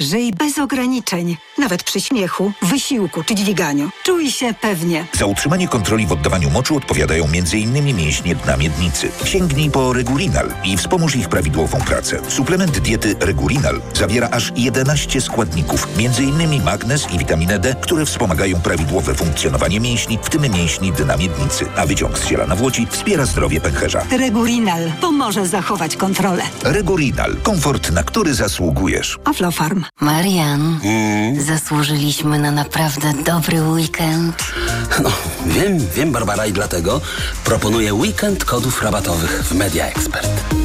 Żyj bez ograniczeń, nawet przy śmiechu, wysiłku czy dźwiganiu. Czuj się pewnie. Za utrzymanie kontroli w oddawaniu moczu odpowiadają m.in. mięśnie dna miednicy. Sięgnij po Regulinal i wspomóż ich prawidłową pracę. Suplement diety Regulinal zawiera aż 11 składników, m.in. magnez i witaminę D, które wspomagają prawidłowe funkcjonowanie mięśni, w tym mięśni dna miednicy. A wyciąg z ziela nawłoci wspiera zdrowie pęcherza. Regulinal pomoże zachować kontrolę. Regulinal. Komfort, na który zasługujesz. Aflofarm. Marian, zasłużyliśmy na naprawdę dobry weekend. No, wiem, Barbara, i dlatego proponuję weekend kodów rabatowych w Media Expert.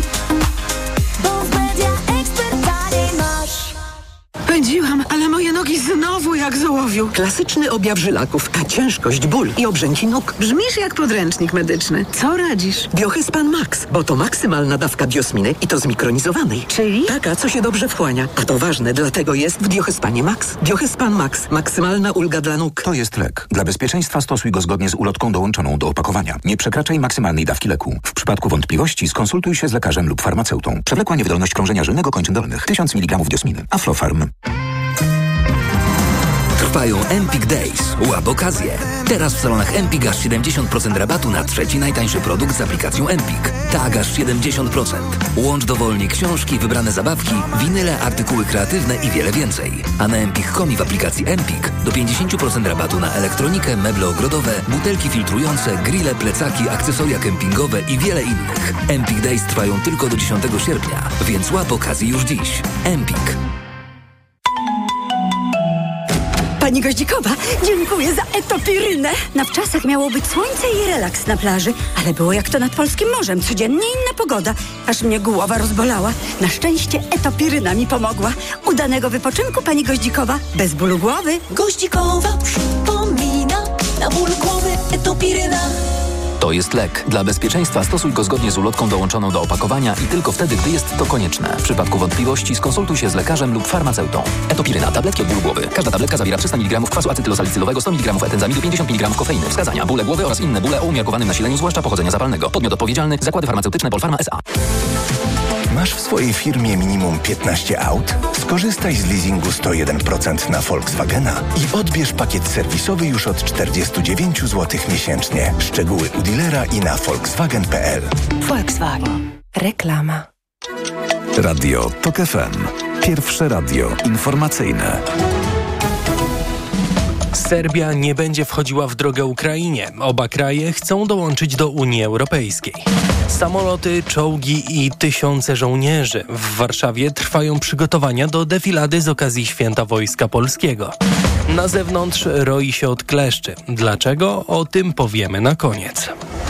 Pędziłam, ale moje nogi znowu jak z ołowiu. Klasyczny objaw żylaków, a ciężkość, ból i obrzęki nóg. Brzmisz jak podręcznik medyczny. Co radzisz? Biohyspan Max, bo to maksymalna dawka biosminy i to zmikronizowanej. Czyli? Taka, co się dobrze wchłania. A to ważne, dlatego jest w Biohyspanie Max. Biohyspan Max. Maksymalna ulga dla nóg. To jest lek. Dla bezpieczeństwa stosuj go zgodnie z ulotką dołączoną do opakowania. Nie przekraczaj maksymalnej dawki leku. W przypadku wątpliwości skonsultuj się z lekarzem lub farmaceutą. Przewlekła niewydolność krążenia żylnego kończyn dolnych. 1000 mg diosminy. Aflofarm. Trwają Empik Days. Łap okazję. Teraz w salonach Empik aż 70% rabatu na trzeci najtańszy produkt z aplikacją Empik. Tak, aż 70%. Łącz dowolnie książki, wybrane zabawki, winyle, artykuły kreatywne i wiele więcej. A na Empik.com i w aplikacji Empik do 50% rabatu na elektronikę, meble ogrodowe, butelki filtrujące, grille, plecaki, akcesoria kempingowe i wiele innych. Empik Days trwają tylko do 10 sierpnia, więc łap okazję już dziś. Empik. Pani Goździkowa, dziękuję za etopirynę. Na wczasach miało być słońce i relaks na plaży, ale było jak to nad polskim morzem. Codziennie inna pogoda. Aż mnie głowa rozbolała. Na szczęście etopiryna mi pomogła. Udanego wypoczynku, pani Goździkowa. Bez bólu głowy. Goździkowa przypomina. Na ból głowy etopiryna. To jest lek. Dla bezpieczeństwa stosuj go zgodnie z ulotką dołączoną do opakowania i tylko wtedy, gdy jest to konieczne. W przypadku wątpliwości skonsultuj się z lekarzem lub farmaceutą. Etopiryna. Tabletki od bólu głowy. Każda tabletka zawiera 300 mg kwasu acetylosalicylowego, 100 mg etenzamidu, 50 mg kofeiny. Wskazania: bóle głowy oraz inne bóle o umiarkowanym nasileniu, zwłaszcza pochodzenia zapalnego. Podmiot odpowiedzialny: Zakłady Farmaceutyczne Polpharma S.A. Masz w swojej firmie minimum 15 aut? Skorzystaj z leasingu 101% na Volkswagena i odbierz pakiet serwisowy już od 49 zł miesięcznie. Szczegóły u dealera i na volkswagen.pl. Volkswagen. Reklama. Radio TOK FM. Pierwsze radio informacyjne. Serbia nie będzie wchodziła w drogę Ukrainie. Oba kraje chcą dołączyć do Unii Europejskiej. Samoloty, czołgi i tysiące żołnierzy. W Warszawie trwają przygotowania do defilady z okazji Święta Wojska Polskiego. Na zewnątrz roi się od kleszczy. Dlaczego? O tym powiemy na koniec.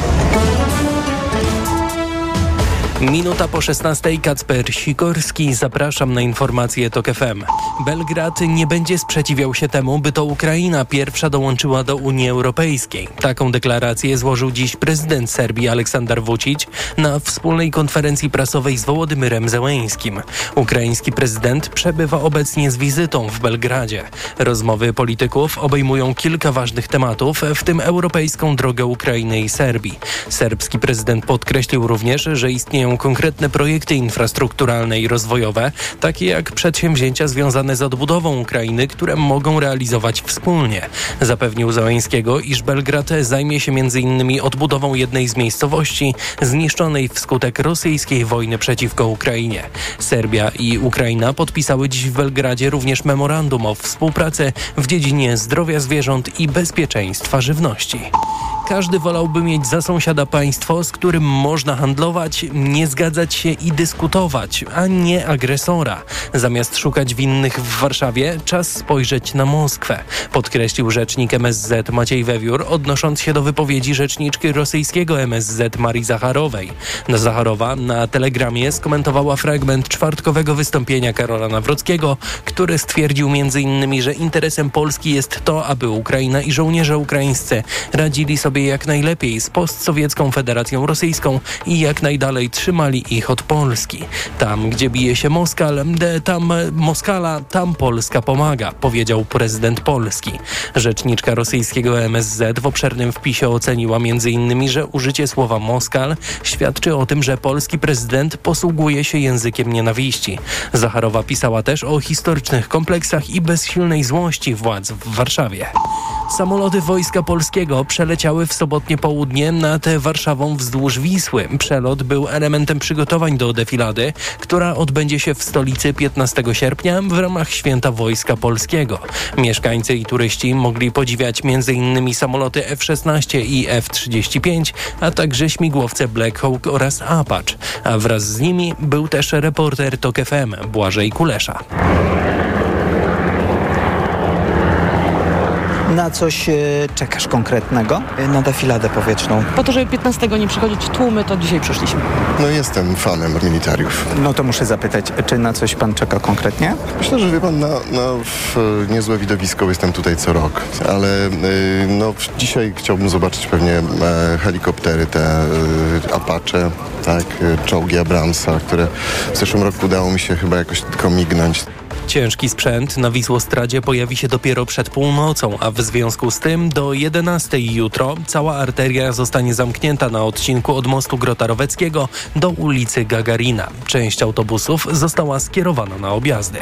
Minuta po 16:00, Kacper Sikorski. Zapraszam na informacje TOK FM. Belgrad nie będzie sprzeciwiał się temu, by to Ukraina pierwsza dołączyła do Unii Europejskiej. Taką deklarację złożył dziś prezydent Serbii Aleksandar Vučić na wspólnej konferencji prasowej z Wołodymyrem Zełeńskim. Ukraiński prezydent przebywa obecnie z wizytą w Belgradzie. Rozmowy polityków obejmują kilka ważnych tematów, w tym europejską drogę Ukrainy i Serbii. Serbski prezydent podkreślił również, że istnieją konkretne projekty infrastrukturalne i rozwojowe, takie jak przedsięwzięcia związane z odbudową Ukrainy, które mogą realizować wspólnie. Zapewnił Zełeńskiego, iż Belgrad zajmie się m.in. odbudową jednej z miejscowości zniszczonej wskutek rosyjskiej wojny przeciwko Ukrainie. Serbia i Ukraina podpisały dziś w Belgradzie również memorandum o współpracy w dziedzinie zdrowia zwierząt i bezpieczeństwa żywności. Każdy wolałby mieć za sąsiada państwo, z którym można handlować, nie zgadzać się i dyskutować, a nie agresora. Zamiast szukać winnych w Warszawie, czas spojrzeć na Moskwę, podkreślił rzecznik MSZ Maciej Wewiór, odnosząc się do wypowiedzi rzeczniczki rosyjskiego MSZ Marii Zacharowej. Zacharowa na Telegramie skomentowała fragment czwartkowego wystąpienia Karola Nawrockiego, który stwierdził m.in., że interesem Polski jest to, aby Ukraina i żołnierze ukraińscy radzili sobie sobie jak najlepiej z postsowiecką Federacją Rosyjską i jak najdalej trzymali ich od Polski. Tam, gdzie bije się Moskala, tam Polska pomaga, powiedział prezydent Polski. Rzeczniczka rosyjskiego MSZ w obszernym wpisie oceniła m.in., że użycie słowa Moskal świadczy o tym, że polski prezydent posługuje się językiem nienawiści. Zacharowa pisała też o historycznych kompleksach i bezsilnej złości władz w Warszawie. Samoloty Wojska Polskiego przeleciały w sobotnie południe nad Warszawą wzdłuż Wisły. Przelot był elementem przygotowań do defilady, która odbędzie się w stolicy 15 sierpnia w ramach Święta Wojska Polskiego. Mieszkańcy i turyści mogli podziwiać m.in. samoloty F-16 i F-35, a także śmigłowce Black Hawk oraz Apache. A wraz z nimi był też reporter TOK FM Błażej Kulesza. Na coś czekasz konkretnego? Na defiladę powietrzną. Po to, żeby 15 nie przychodzić tłumy, to dzisiaj przyszliśmy. No jestem fanem militariów. No to muszę zapytać, czy na coś pan czeka konkretnie? Myślę, że wie pan, na niezłe widowisko jestem tutaj co rok, ale dzisiaj chciałbym zobaczyć pewnie helikoptery, te Apache, tak, czołgi Abramsa, które w zeszłym roku udało mi się chyba jakoś tylko mignąć. Ciężki sprzęt na Wisłostradzie pojawi się dopiero przed północą, a w związku z tym do 11 jutro cała arteria zostanie zamknięta na odcinku od mostu Grota-Roweckiego do ulicy Gagarina. Część autobusów została skierowana na objazdy.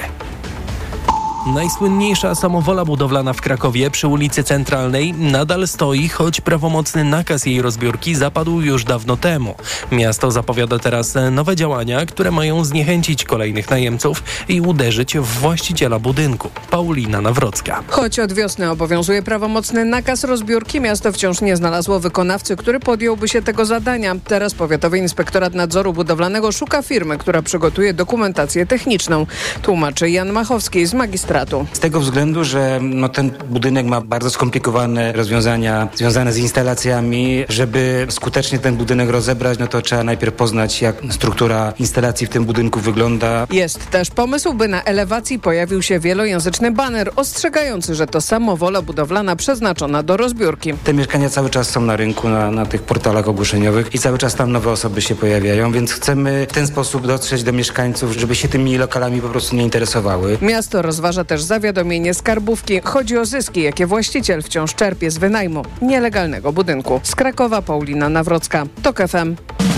Najsłynniejsza samowola budowlana w Krakowie przy ulicy Centralnej nadal stoi, choć prawomocny nakaz jej rozbiórki zapadł już dawno temu. Miasto zapowiada teraz nowe działania, które mają zniechęcić kolejnych najemców i uderzyć w właściciela budynku. Paulina Nawrocka. Choć od wiosny obowiązuje prawomocny nakaz rozbiórki, miasto wciąż nie znalazło wykonawcy, który podjąłby się tego zadania. Teraz Powiatowy Inspektorat Nadzoru Budowlanego szuka firmy, która przygotuje dokumentację techniczną. Tłumaczy Jan Machowski z magistratu. Z tego względu, że ten budynek ma bardzo skomplikowane rozwiązania związane z instalacjami. Żeby skutecznie ten budynek rozebrać, to trzeba najpierw poznać, jak struktura instalacji w tym budynku wygląda. Jest też pomysł, by na elewacji pojawił się wielojęzyczny baner ostrzegający, że to samowola budowlana przeznaczona do rozbiórki. Te mieszkania cały czas są na rynku, na tych portalach ogłoszeniowych i cały czas tam nowe osoby się pojawiają, więc chcemy w ten sposób dotrzeć do mieszkańców, żeby się tymi lokalami po prostu nie interesowały. Miasto rozważa też zawiadomienie skarbówki. Chodzi o zyski, jakie właściciel wciąż czerpie z wynajmu nielegalnego budynku. Z Krakowa Paulina Nawrocka, TOK FM.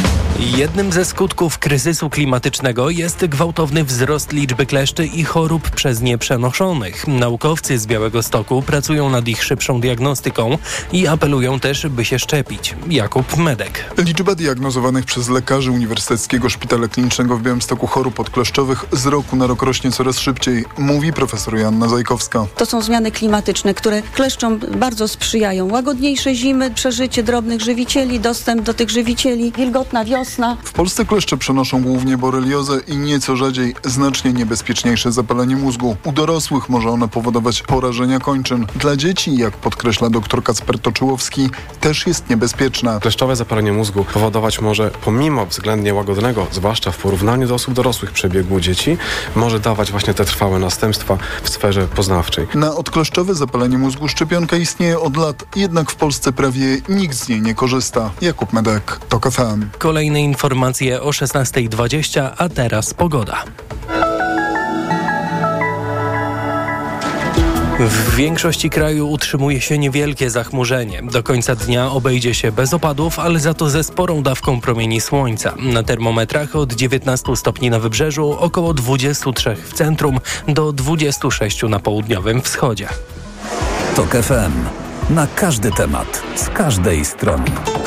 Jednym ze skutków kryzysu klimatycznego jest gwałtowny wzrost liczby kleszczy i chorób przez nie przenoszonych. Naukowcy z Białegostoku pracują nad ich szybszą diagnostyką i apelują też, by się szczepić. Jakub Medek. Liczba diagnozowanych przez lekarzy Uniwersyteckiego Szpitala Klinicznego w Białymstoku chorób odkleszczowych z roku na rok rośnie coraz szybciej, mówi profesor Joanna Zajkowska. To są zmiany klimatyczne, które kleszczom bardzo sprzyjają. Łagodniejsze zimy, przeżycie drobnych żywicieli, dostęp do tych żywicieli, wilgotna wiosna. W Polsce kleszcze przenoszą głównie boreliozę i nieco rzadziej znacznie niebezpieczniejsze zapalenie mózgu. U dorosłych może one powodować porażenia kończyn. Dla dzieci, jak podkreśla dr Kacper Toczyłowski, też jest niebezpieczna. Kleszczowe zapalenie mózgu powodować może, pomimo względnie łagodnego, zwłaszcza w porównaniu do osób dorosłych przebiegu dzieci, może dawać właśnie te trwałe następstwa w sferze poznawczej. Na odkleszczowe zapalenie mózgu szczepionka istnieje od lat, jednak w Polsce prawie nikt z niej nie korzysta. Jakub Medek, TOK FM. Kolejne informacje o 16:20, a teraz pogoda. W większości kraju utrzymuje się niewielkie zachmurzenie. Do końca dnia obejdzie się bez opadów, ale za to ze sporą dawką promieni słońca. Na termometrach od 19 stopni na wybrzeżu, około 23 w centrum, do 26 na południowym wschodzie. TOK FM. Na każdy temat, z każdej strony.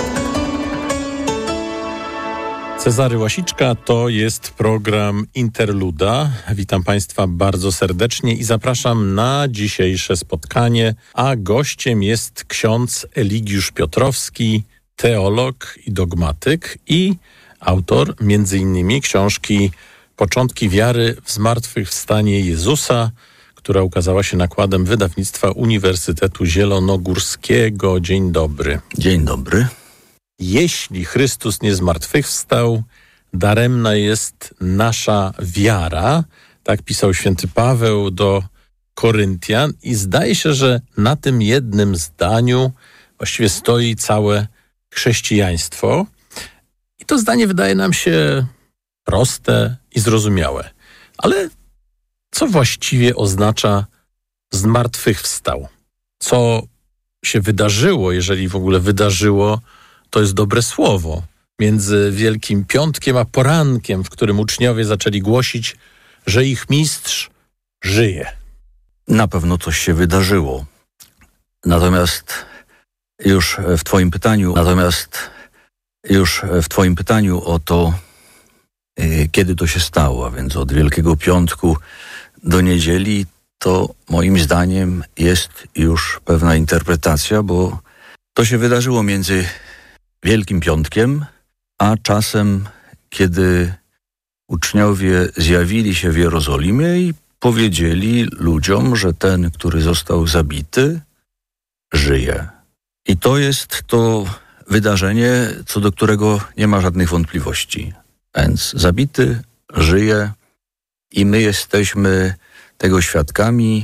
Cezary Łasiczka, to jest program Interluda. Witam Państwa bardzo serdecznie i zapraszam na dzisiejsze spotkanie, a gościem jest ksiądz Eligiusz Piotrowski, teolog i dogmatyk i autor m.in. książki Początki wiary w zmartwychwstanie Jezusa, która ukazała się nakładem wydawnictwa Uniwersytetu Zielonogórskiego. Dzień dobry. Dzień dobry. Jeśli Chrystus nie zmartwychwstał, daremna jest nasza wiara. Tak pisał święty Paweł do Koryntian i zdaje się, że na tym jednym zdaniu właściwie stoi całe chrześcijaństwo. I to zdanie wydaje nam się proste i zrozumiałe. Ale co właściwie oznacza zmartwychwstał? Co się wydarzyło, jeżeli w ogóle wydarzyło, to jest dobre słowo, między Wielkim Piątkiem a porankiem, w którym uczniowie zaczęli głosić, że ich mistrz żyje? Na pewno coś się wydarzyło. Natomiast już w Twoim pytaniu o to, kiedy to się stało, a więc od Wielkiego Piątku do niedzieli, to moim zdaniem jest już pewna interpretacja, bo to się wydarzyło między Wielkim Piątkiem a czasem, kiedy uczniowie zjawili się w Jerozolimie i powiedzieli ludziom, że ten, który został zabity, żyje. I to jest to wydarzenie, co do którego nie ma żadnych wątpliwości. Więc zabity żyje i my jesteśmy tego świadkami.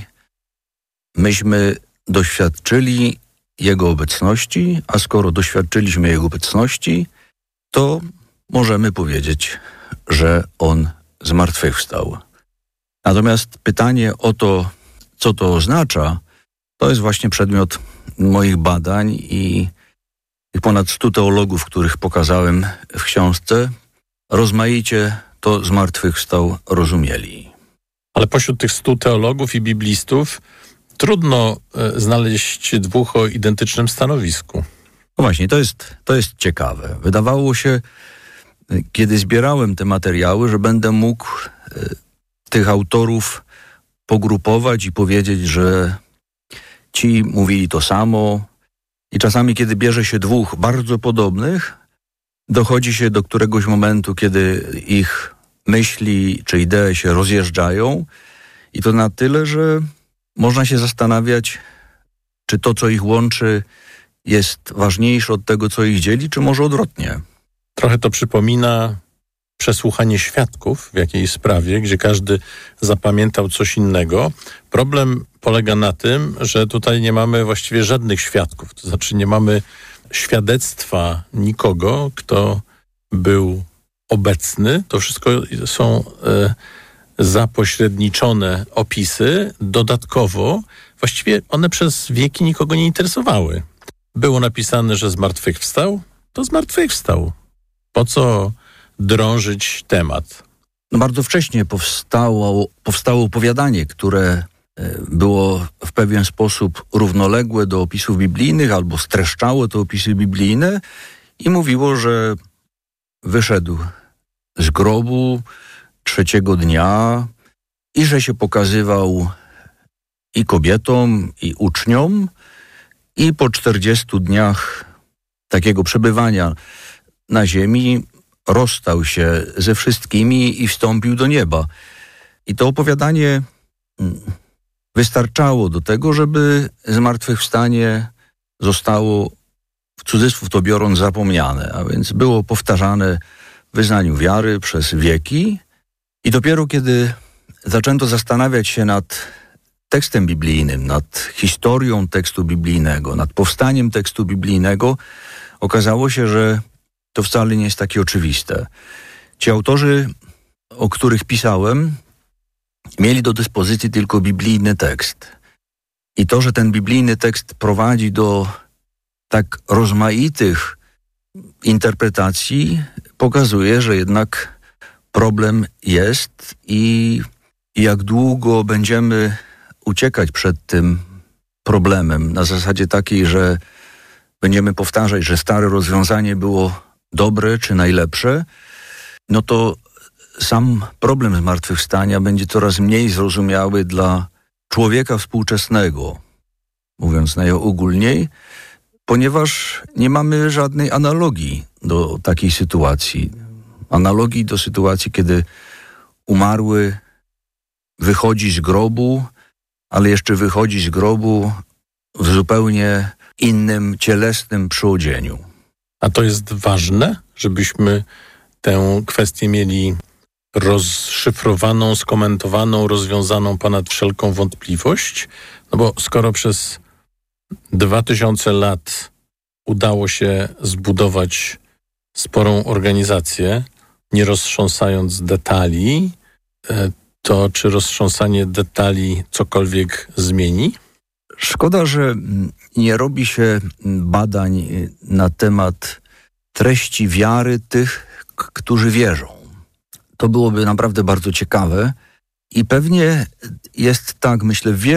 Myśmy doświadczyli Jego obecności, a skoro doświadczyliśmy Jego obecności, to możemy powiedzieć, że On zmartwychwstał. Natomiast pytanie o to, co to oznacza, to jest właśnie przedmiot moich badań i ponad 100 teologów, których pokazałem w książce, rozmaicie to zmartwychwstał rozumieli. Ale pośród tych 100 teologów i biblistów trudno znaleźć dwóch o identycznym stanowisku. No właśnie, to jest ciekawe. Wydawało się, kiedy zbierałem te materiały, że będę mógł tych autorów pogrupować i powiedzieć, że ci mówili to samo. I czasami, kiedy bierze się dwóch bardzo podobnych, dochodzi się do któregoś momentu, kiedy ich myśli czy idee się rozjeżdżają i to na tyle, że można się zastanawiać, czy to, co ich łączy, jest ważniejsze od tego, co ich dzieli, czy może odwrotnie. Trochę to przypomina przesłuchanie świadków w jakiejś sprawie, gdzie każdy zapamiętał coś innego. Problem polega na tym, że tutaj nie mamy właściwie żadnych świadków. To znaczy nie mamy świadectwa nikogo, kto był obecny. To wszystko są zapośredniczone opisy. Dodatkowo właściwie one przez wieki nikogo nie interesowały. Było napisane, że zmartwychwstał, to zmartwychwstał. Po co drążyć temat? No bardzo wcześnie powstało opowiadanie, które było w pewien sposób równoległe do opisów biblijnych albo streszczało te opisy biblijne i mówiło, że wyszedł z grobu 3. dnia i że się pokazywał i kobietom, i uczniom i po 40 dniach takiego przebywania na ziemi rozstał się ze wszystkimi i wstąpił do nieba. I to opowiadanie wystarczało do tego, żeby zmartwychwstanie zostało, w cudzysłów to biorąc, zapomniane, a więc było powtarzane w wyznaniu wiary przez wieki i dopiero kiedy zaczęto zastanawiać się nad tekstem biblijnym, nad historią tekstu biblijnego, nad powstaniem tekstu biblijnego, okazało się, że to wcale nie jest takie oczywiste. Ci autorzy, o których pisałem, mieli do dyspozycji tylko biblijny tekst. I to, że ten biblijny tekst prowadzi do tak rozmaitych interpretacji, pokazuje, że jednak problem jest i jak długo będziemy uciekać przed tym problemem na zasadzie takiej, że będziemy powtarzać, że stare rozwiązanie było dobre czy najlepsze, no to sam problem zmartwychwstania będzie coraz mniej zrozumiały dla człowieka współczesnego, mówiąc najogólniej, ponieważ nie mamy żadnej analogii do takiej sytuacji. Analogii do sytuacji, kiedy umarły wychodzi z grobu, ale jeszcze wychodzi z grobu w zupełnie innym, cielesnym przyodzieniu. A to jest ważne, żebyśmy tę kwestię mieli rozszyfrowaną, skomentowaną, rozwiązaną ponad wszelką wątpliwość? No bo skoro przez 2000 lat udało się zbudować sporą organizację, nie roztrząsając detali, to czy roztrząsanie detali cokolwiek zmieni? Szkoda, że nie robi się badań na temat treści wiary tych, którzy wierzą. To byłoby naprawdę bardzo ciekawe i pewnie jest tak, myślę, w wielu